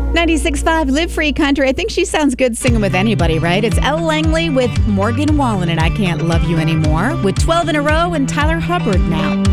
96.5 Live Free Country. I think she sounds good singing with anybody, right? It's Elle Langley with Morgan Wallen and I Can't Love You Anymore with 12 in a row and Tyler Hubbard now.